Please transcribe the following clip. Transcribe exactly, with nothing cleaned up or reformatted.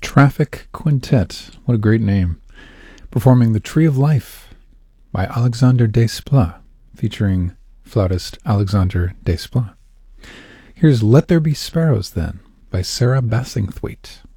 Traffic Quintet, what a great name, performing The Tree of Life by Alexander Desplat, featuring flautist Alexander Desplat. Here's Let There Be Sparrows, then, by Sarah Bassingthwaite.